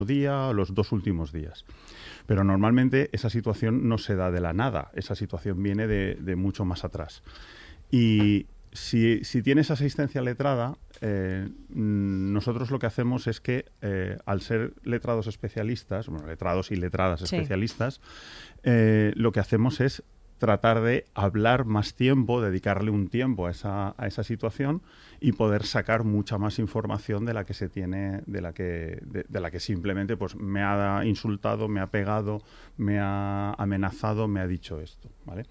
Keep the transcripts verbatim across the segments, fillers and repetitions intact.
día o los dos últimos días. Pero normalmente esa situación no se da de la nada, esa situación viene de, de mucho más atrás. Y si, si tienes asistencia letrada, eh, nosotros lo que hacemos es que, eh, al ser letrados especialistas, bueno, letrados y letradas Sí. especialistas, eh, lo que hacemos es tratar de hablar más tiempo, dedicarle un tiempo a esa, a esa situación y poder sacar mucha más información de la que se tiene, de la que, de, de la que simplemente pues me ha insultado, me ha pegado, me ha amenazado, me ha dicho esto, ¿vale?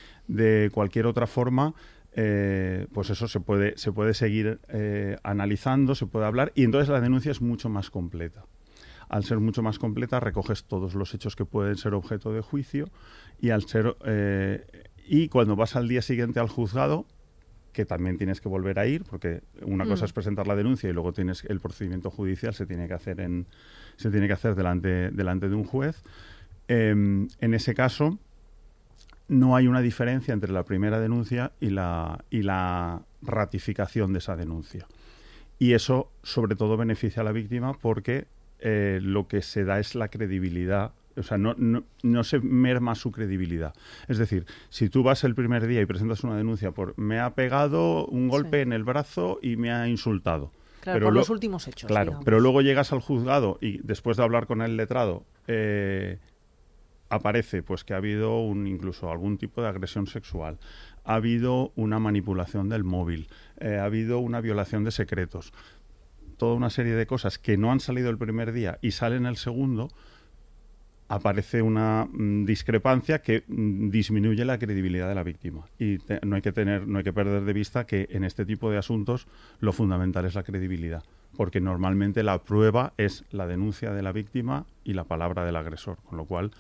De cualquier otra forma, eh, pues eso se puede, se puede seguir eh, analizando, se puede hablar, y entonces la denuncia es mucho más completa. Al ser mucho más completa, recoges todos los hechos que pueden ser objeto de juicio, y al ser eh, y cuando vas al día siguiente al juzgado, que también tienes que volver a ir, porque una mm. cosa es presentar la denuncia y luego tienes el procedimiento judicial se tiene que hacer en se tiene que hacer delante delante de un juez. Eh, en ese caso no hay una diferencia entre la primera denuncia y la y la ratificación de esa denuncia. Y eso sobre todo beneficia a la víctima porque eh, lo que se da es la credibilidad. O sea, no, no, no se merma su credibilidad. Es decir, si tú vas el primer día y presentas una denuncia por me ha pegado un golpe sí. en el brazo y me ha insultado. Claro, pero por lo, los últimos hechos, Claro, digamos. Pero luego llegas al juzgado y después de hablar con el letrado eh, aparece pues que ha habido un, incluso algún tipo de agresión sexual, ha habido una manipulación del móvil, eh, ha habido una violación de secretos, toda una serie de cosas que no han salido el primer día y salen el segundo. Aparece una mm, discrepancia que mm, disminuye la credibilidad de la víctima. Y te, no hay que tener, no hay que perder de vista que en este tipo de asuntos lo fundamental es la credibilidad, porque normalmente la prueba es la denuncia de la víctima y la palabra del agresor, con lo cual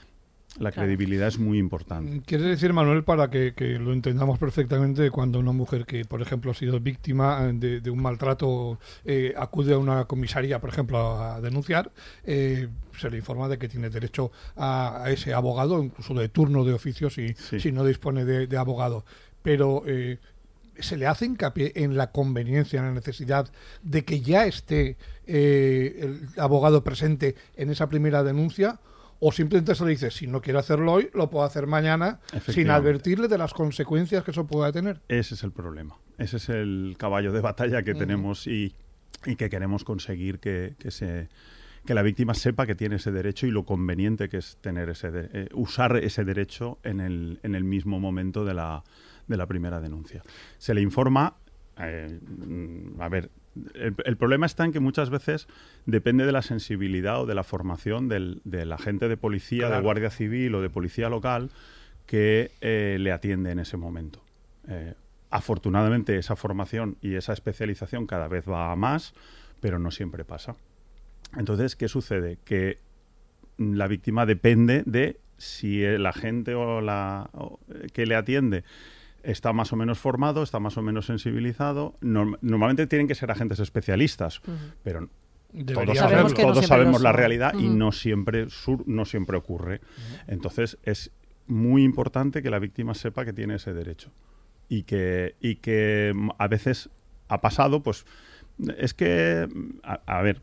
la claro. credibilidad es muy importante. ¿Quieres decir, Manuel, para que, que lo entendamos perfectamente, cuando una mujer que, por ejemplo, ha sido víctima de, de un maltrato eh, acude a una comisaría, por ejemplo, a denunciar, eh, se le informa de que tiene derecho a, a ese abogado, incluso de turno de oficio si, sí. si no dispone de, de abogado? Pero eh, ¿se le hace hincapié en la conveniencia, en la necesidad de que ya esté eh, el abogado presente en esa primera denuncia? ¿O simplemente se le dice, si no quiere hacerlo hoy, lo puedo hacer mañana, sin advertirle de las consecuencias que eso pueda tener? Ese es el problema. Ese es el caballo de batalla que uh-huh. tenemos y, y que queremos conseguir que, que, se, que la víctima sepa que tiene ese derecho y lo conveniente que es tener ese de, eh, usar ese derecho en el, en el mismo momento de la, de la primera denuncia. Se le informa, eh, a ver... El, el problema está en que muchas veces depende de la sensibilidad o de la formación del, del agente de policía, claro. de guardia civil o de policía local que eh, le atiende en ese momento. Eh, afortunadamente esa formación y esa especialización cada vez va a más, pero no siempre pasa. Entonces, ¿qué sucede? Que la víctima depende de si el agente o la o, que le atiende está más o menos formado, está más o menos sensibilizado. Norm- normalmente tienen que ser agentes especialistas, uh-huh. pero Debería todos sabemos, que no todos sabemos la son. realidad uh-huh. y no siempre, sur, no siempre ocurre. Uh-huh. Entonces es muy importante que la víctima sepa que tiene ese derecho y que, y que a veces ha pasado, pues es que, a, a ver...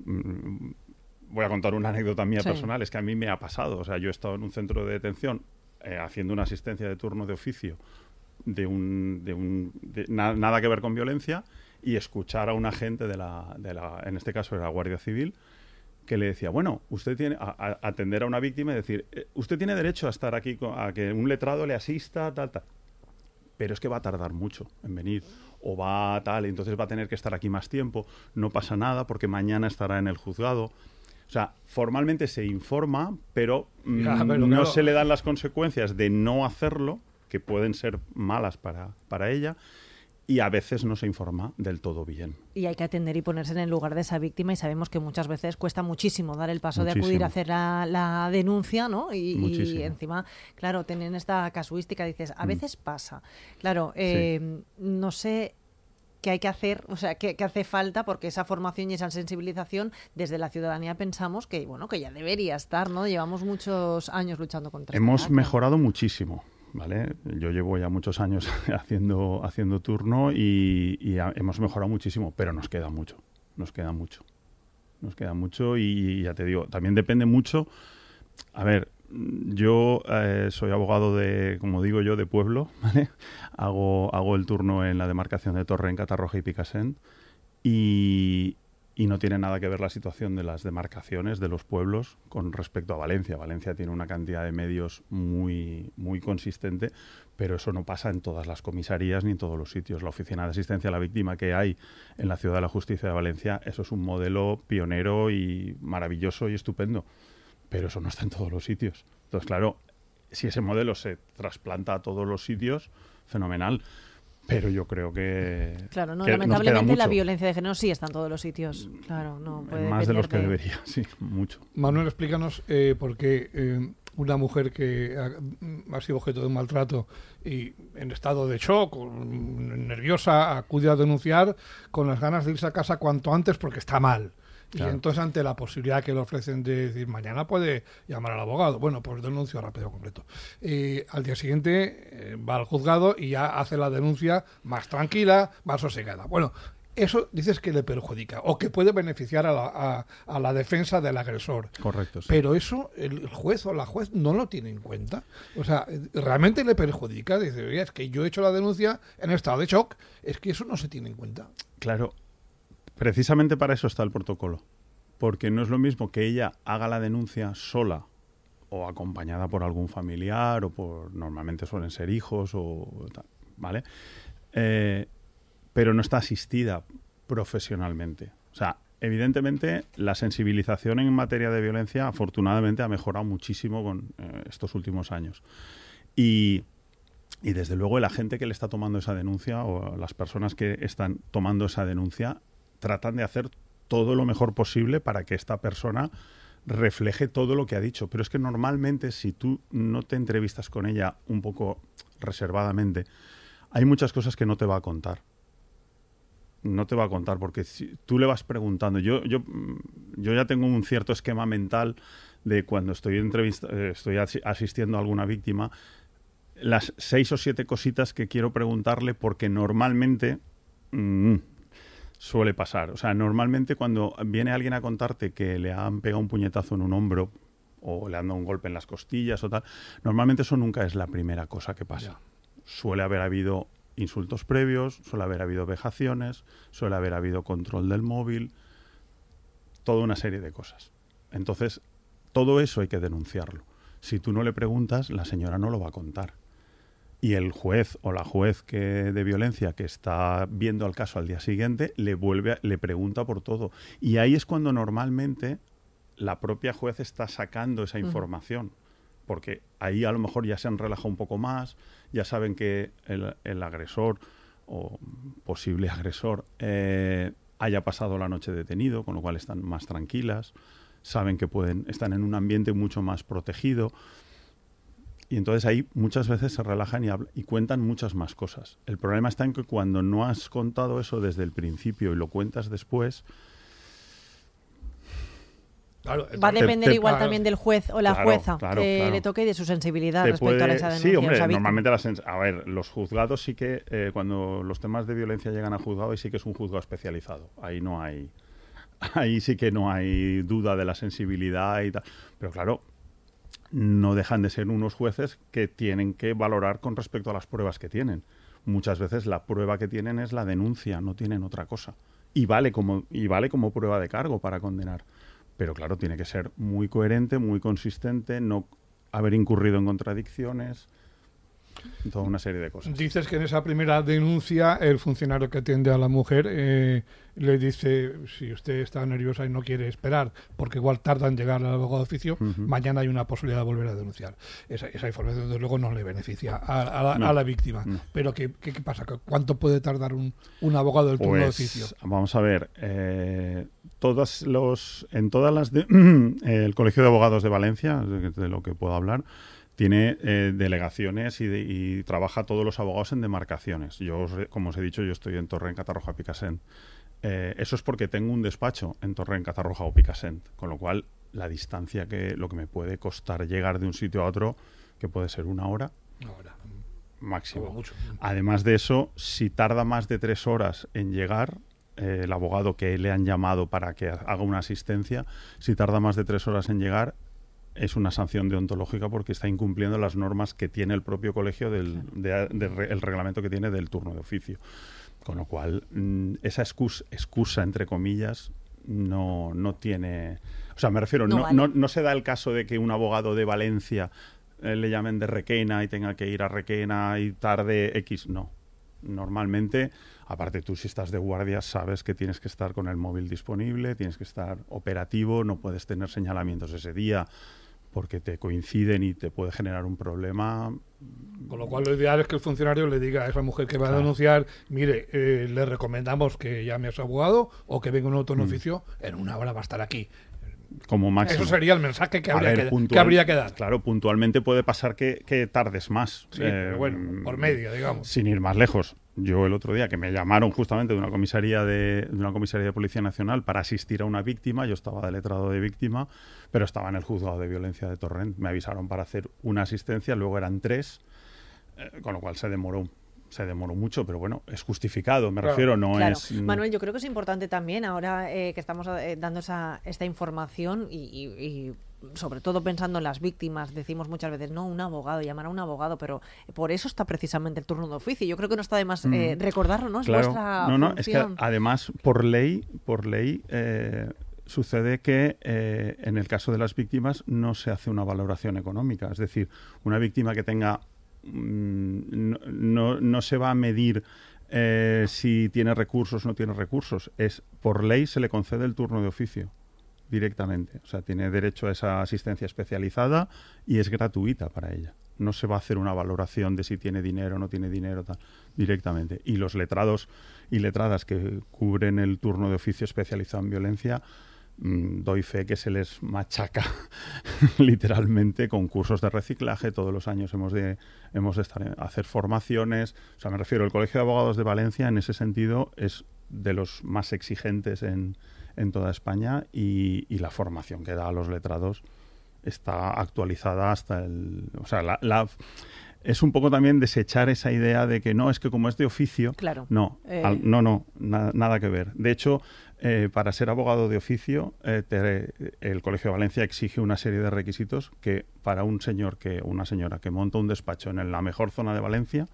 Voy a contar una anécdota mía sí. personal, es que a mí me ha pasado. O sea, yo he estado en un centro de detención eh, haciendo una asistencia de turno de oficio de un, de un de na, nada que ver con violencia y escuchar a un agente de la, de la, en este caso era la Guardia Civil, que le decía, bueno, usted tiene, a, a atender a una víctima y decir, eh, usted tiene derecho a estar aquí, a que un letrado le asista, tal, tal, pero es que va a tardar mucho en venir, o va a tal, entonces va a tener que estar aquí más tiempo, no pasa nada porque mañana estará en el juzgado. O sea, formalmente se informa, pero, mm, ya, pero no claro. se le dan las consecuencias de no hacerlo, que pueden ser malas para, para ella, y a veces no se informa del todo bien. Y hay que atender y ponerse en el lugar de esa víctima, y sabemos que muchas veces cuesta muchísimo dar el paso muchísimo. de acudir a hacer la, la denuncia, ¿no? Y, y encima, claro, tienen esta casuística, dices, a veces mm. pasa. Claro, eh, sí. no sé... que hay que hacer, o sea, que, que hace falta, porque esa formación y esa sensibilización desde la ciudadanía pensamos que, bueno, que ya debería estar, ¿no? Llevamos muchos años luchando contra esto. Hemos mejorado muchísimo, ¿vale? Yo llevo ya muchos años haciendo, haciendo turno y, y a, hemos mejorado muchísimo, pero nos queda mucho, nos queda mucho. nos queda mucho y ya te digo, también depende mucho. A ver, yo eh, soy abogado de, como digo yo, de pueblo, ¿vale? Hago, hago el turno en la demarcación de Torrent, Catarroja y Picassent y, y no tiene nada que ver la situación de las demarcaciones de los pueblos con respecto a Valencia. Valencia tiene una cantidad de medios muy, muy consistente, pero eso no pasa en todas las comisarías ni en todos los sitios. La oficina de asistencia a la víctima que hay en la Ciudad de la Justicia de Valencia, eso es un modelo pionero y maravilloso y estupendo. Pero eso no está en todos los sitios. Entonces, claro, si ese modelo se trasplanta a todos los sitios, fenomenal. Pero yo creo que... Claro, no, que lamentablemente la violencia de género sí está en todos los sitios. Claro, no puede Más de los que de... debería, sí, mucho. Manuel, explícanos eh, por qué eh, una mujer que ha, ha sido objeto de un maltrato y en estado de shock, nerviosa, acude a denunciar con las ganas de irse a casa cuanto antes porque está mal. Claro. Y entonces, ante la posibilidad que le ofrecen de decir, mañana puede llamar al abogado, bueno, pues denuncio rápido completo. Eh, al día siguiente eh, va al juzgado y ya hace la denuncia más tranquila, más sosegada. Bueno, eso dices que le perjudica o que puede beneficiar a la, a, a la defensa del agresor. Correcto, sí. Pero eso el juez o la juez no lo tiene en cuenta. O sea, realmente le perjudica. Dice, oye, es que yo he hecho la denuncia en estado de shock. Es que eso no se tiene en cuenta. Claro. Precisamente para eso está el protocolo, porque no es lo mismo que ella haga la denuncia sola o acompañada por algún familiar o por, normalmente suelen ser hijos o tal, ¿vale? Eh, pero no está asistida profesionalmente. O sea, evidentemente la sensibilización en materia de violencia afortunadamente ha mejorado muchísimo con eh, estos últimos años. Y... Y desde luego la gente que le está tomando esa denuncia o las personas que están tomando esa denuncia tratan de hacer todo lo mejor posible para que esta persona refleje todo lo que ha dicho. Pero es que normalmente si tú no te entrevistas con ella un poco reservadamente, hay muchas cosas que no te va a contar. No te va a contar porque si tú le vas preguntando. Yo, yo, yo ya tengo un cierto esquema mental de cuando estoy, entrevista, estoy asistiendo a alguna víctima, las seis o siete cositas que quiero preguntarle porque normalmente mmm, suele pasar. O sea, normalmente cuando viene alguien a contarte que le han pegado un puñetazo en un hombro o le han dado un golpe en las costillas o tal, normalmente eso nunca es la primera cosa que pasa. Ya. Suele haber habido insultos previos, suele haber habido vejaciones, suele haber habido control del móvil, toda una serie de cosas. Entonces, todo eso hay que denunciarlo. Si tú no le preguntas, la señora no lo va a contar. Y el juez o la juez que de violencia que está viendo el caso al día siguiente le vuelve a, le pregunta por todo. Y ahí es cuando normalmente la propia juez está sacando esa información. Porque ahí a lo mejor ya se han relajado un poco más, ya saben que el, el agresor o posible agresor eh, haya pasado la noche detenido, con lo cual están más tranquilas, saben que pueden, están en un ambiente mucho más protegido. Y entonces ahí muchas veces se relajan y, hablan, y cuentan muchas más cosas. El problema está en que cuando no has contado eso desde el principio y lo cuentas después... Claro, va a depender te, te, igual claro, también del juez o la claro, jueza claro, que claro. le toque y de su sensibilidad te respecto puede, a esa denuncia. Sí, hombre, normalmente la sens- a ver, los juzgados sí que, eh, cuando los temas de violencia llegan a juzgado, sí que es un juzgado especializado. Ahí no hay... Ahí sí que no hay duda de la sensibilidad y tal. Pero claro... no dejan de ser unos jueces que tienen que valorar con respecto a las pruebas que tienen. Muchas veces la prueba que tienen es la denuncia, no tienen otra cosa. Y vale como, y vale como prueba de cargo para condenar. Pero claro, tiene que ser muy coherente, muy consistente, no haber incurrido en contradicciones, toda una serie de cosas. Dices que en esa primera denuncia el funcionario que atiende a la mujer eh, le dice, si usted está nerviosa y no quiere esperar, porque igual tarda en llegar al abogado de oficio, uh-huh. mañana hay una posibilidad de volver a denunciar. Esa, esa información, desde luego, no le beneficia a, a, la, no, a la víctima. No. Pero ¿qué, qué, ¿qué pasa? ¿Cuánto puede tardar un, un abogado del turno pues, de oficio? Vamos a ver, eh, todos los, en todas las... De, el Colegio de Abogados de Valencia, de, de lo que puedo hablar, tiene eh, delegaciones y, de, y trabaja todos los abogados en demarcaciones. Yo, como os he dicho, yo estoy en Torrent, Catarroja, Picassent. Eh, eso es porque tengo un despacho en Torrent, Catarroja o Picassent, con lo cual la distancia que lo que me puede costar llegar de un sitio a otro, que puede ser una hora, una hora. máximo. Mucho. Además de eso, si tarda más de tres horas en llegar, eh, el abogado que le han llamado para que haga una asistencia, si tarda más de tres horas en llegar, es una sanción deontológica porque está incumpliendo las normas que tiene el propio colegio, del, de, de, de, el reglamento que tiene del turno de oficio. Con lo cual, mmm, esa excusa, excusa, entre comillas, no, no tiene... O sea, me refiero, no, no, vale. no, no se da el caso de que un abogado de Valencia eh, le llamen de Requena y tenga que ir a Requena y tarde X. No. Normalmente, aparte tú si estás de guardia sabes que tienes que estar con el móvil disponible, tienes que estar operativo, no puedes tener señalamientos ese día porque te coinciden y te puede generar un problema. Con lo cual lo ideal es que el funcionario le diga a esa mujer que va claro. a denunciar, mire, eh, le recomendamos que llame a su abogado o que venga un auto en oficio, mm. en una hora va a estar aquí. Como máximo. Eso sería el mensaje que, habría, ver, que, puntual, que habría que dar. Claro, puntualmente puede pasar que, que tardes más. Sí, eh, pero bueno, por medio, digamos. Sin ir más lejos. Yo el otro día que me llamaron justamente de una comisaría de, de una comisaría de Policía Nacional para asistir a una víctima, yo estaba de letrado de víctima, pero estaba en el juzgado de violencia de Torrent. Me avisaron para hacer una asistencia, luego eran tres, eh, con lo cual se demoró. Se demoró mucho, pero bueno, es justificado, me claro, refiero, no claro. es... Manuel, yo creo que es importante también, ahora eh, que estamos eh, dando esa, esta información y, y, y sobre todo pensando en las víctimas, decimos muchas veces, no, un abogado, llamar a un abogado, pero por eso está precisamente el turno de oficio. Yo creo que no está de más eh, mm. recordarlo, ¿no? Es claro. vuestra no, no, función. Es que además, por ley, por ley... Eh, sucede que eh, en el caso de las víctimas no se hace una valoración económica, es decir, una víctima que tenga No, no, no se va a medir eh, si tiene recursos o no tiene recursos. Es por ley se le concede el turno de oficio directamente. O sea, tiene derecho a esa asistencia especializada y es gratuita para ella. No se va a hacer una valoración de si tiene dinero o no tiene dinero tal, directamente. Y los letrados y letradas que cubren el turno de oficio especializado en violencia, doy fe que se les machaca literalmente con cursos de reciclaje. Todos los años hemos de, hemos de estar, hacer formaciones. O sea, me refiero, el Colegio de Abogados de Valencia en ese sentido es de los más exigentes en, en toda España y, y la formación que da a los letrados está actualizada hasta el... O sea, la... la es un poco también desechar esa idea de que no, es que como es de oficio... Claro. No, eh... al, no, no, na, nada que ver. De hecho, eh, para ser abogado de oficio, eh, te, el Colegio de Valencia exige una serie de requisitos que para un señor, que una señora que monta un despacho en la mejor zona de Valencia,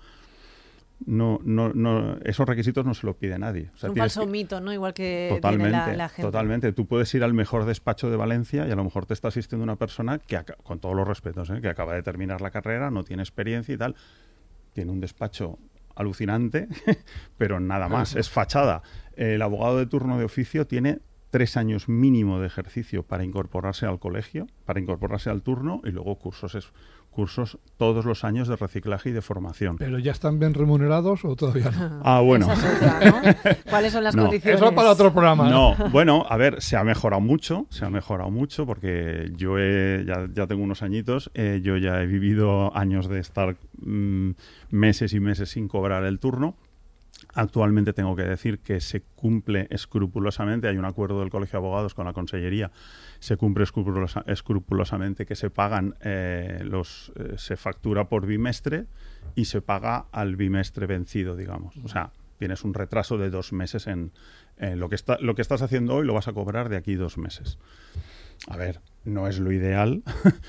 no, no, no, esos requisitos no se lo pide nadie. O sea, un falso que, mito, ¿no? Igual que totalmente, tiene la, la gente. Totalmente. Tú puedes ir al mejor despacho de Valencia y a lo mejor te está asistiendo una persona que, con todos los respetos, ¿eh? que acaba de terminar la carrera, no tiene experiencia y tal. Tiene un despacho alucinante, pero nada más. Es fachada. El abogado de turno de oficio tiene tres años mínimo de ejercicio para incorporarse al colegio, para incorporarse al turno y luego cursos es, cursos todos los años de reciclaje y de formación. ¿Pero ya están bien remunerados o todavía no? Ah, bueno. Esa es otra, ¿no? ¿Cuáles son las no. condiciones? Eso para otro programa. No, ¿no? Bueno, a ver, se ha mejorado mucho, se ha mejorado mucho porque yo he, ya, ya tengo unos añitos, eh, yo ya he vivido años de estar mmm, meses y meses sin cobrar el turno. Actualmente tengo que decir que se cumple escrupulosamente, hay un acuerdo del Colegio de Abogados con la Consellería, se cumple escrupulosa, escrupulosamente que se pagan, eh, los eh, se factura por bimestre y se paga al bimestre vencido, digamos. O sea, tienes un retraso de dos meses en eh, lo que está, lo que estás haciendo hoy lo vas a cobrar de aquí dos meses. A ver, no es lo ideal,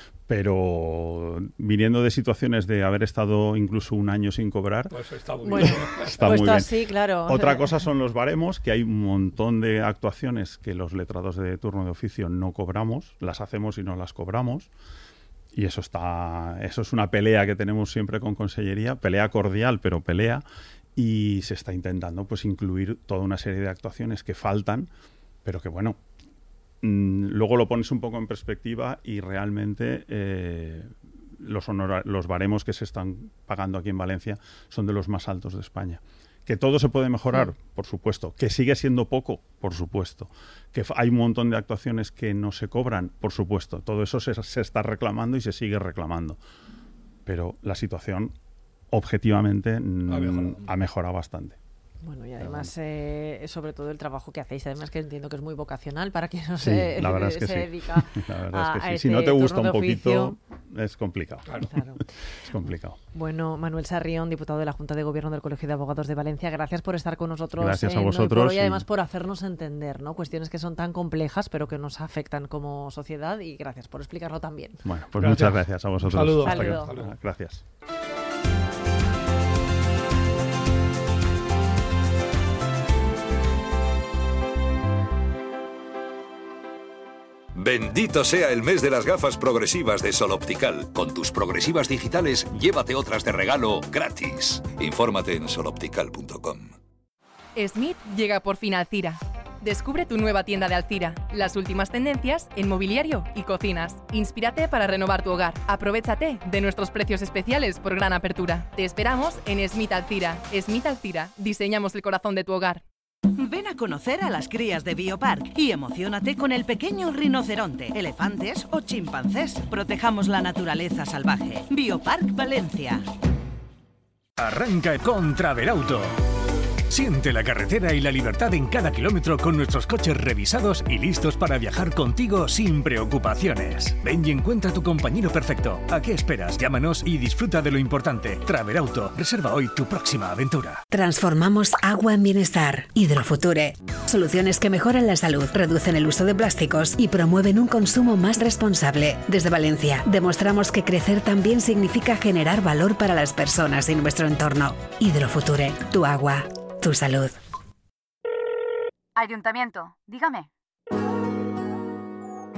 pero viniendo de situaciones de haber estado incluso un año sin cobrar, pues está muy bueno, bien. Está pues muy bien. Así, claro. Otra cosa son los baremos, que hay un montón de actuaciones que los letrados de turno de oficio no cobramos, las hacemos y no las cobramos. Y eso está, eso es una pelea que tenemos siempre con Consellería, pelea cordial, pero pelea, y se está intentando pues incluir toda una serie de actuaciones que faltan, pero que bueno, luego lo pones un poco en perspectiva y realmente eh, los, honora- los baremos que se están pagando aquí en Valencia son de los más altos de España. Que todo se puede mejorar, sí. Por supuesto. Que sigue siendo poco, por supuesto. Que f- hay un montón de actuaciones que no se cobran, por supuesto. Todo eso se, se está reclamando y se sigue reclamando. Pero la situación, objetivamente, n- ha, mejorado. ha mejorado bastante. Bueno, y además, eh, sobre todo el trabajo que hacéis, además que entiendo que es muy vocacional para quien no sí, se, la verdad es que se sí. dedica la verdad a, es que sí. a Si este no te gusta turno un de oficio, poquito, es complicado. Claro. Claro. Es complicado. Bueno, Manuel Sarrión, diputado de la Junta de Gobierno del Colegio de Abogados de Valencia, gracias por estar con nosotros. Gracias a en vosotros. Hoy por Hoy, y además por hacernos entender, ¿no? Cuestiones que son tan complejas, pero que nos afectan como sociedad, y gracias por explicarlo también. Bueno, pues Gracias. muchas gracias a vosotros. Saludos. Hasta Saludo. que- hasta- Gracias. Bendito sea el mes de las gafas progresivas de Sol Optical. Con tus progresivas digitales, llévate otras de regalo gratis. Infórmate en sol optical punto com. Smith llega por fin a Alcira. Descubre tu nueva tienda de Alcira, las últimas tendencias en mobiliario y cocinas. Inspírate para renovar tu hogar. Aprovéchate de nuestros precios especiales por gran apertura. Te esperamos en Smith Alcira. Smith Alcira, diseñamos el corazón de tu hogar. Ven a conocer a las crías de Biopark y emociónate con el pequeño rinoceronte, elefantes o chimpancés. Protejamos la naturaleza salvaje. Biopark Valencia. Arranca con Travelauto. Siente la carretera y la libertad en cada kilómetro con nuestros coches revisados y listos para viajar contigo sin preocupaciones. Ven y encuentra tu compañero perfecto. ¿A qué esperas? Llámanos y disfruta de lo importante. Travelauto. Reserva hoy tu próxima aventura. Transformamos agua en bienestar. Hidrofuture. Soluciones que mejoran la salud, reducen el uso de plásticos y promueven un consumo más responsable. Desde Valencia, demostramos que crecer también significa generar valor para las personas y nuestro entorno. Hidrofuture. Tu agua. Tu salud. Ayuntamiento, dígame.